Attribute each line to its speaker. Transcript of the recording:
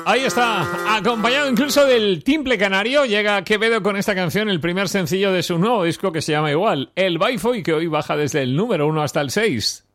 Speaker 1: Ahí está, acompañado incluso del timple canario, llega Quevedo con esta canción, el primer sencillo de su nuevo disco que se llama igual, El Baifo, y que hoy baja desde el número 1 hasta el 6.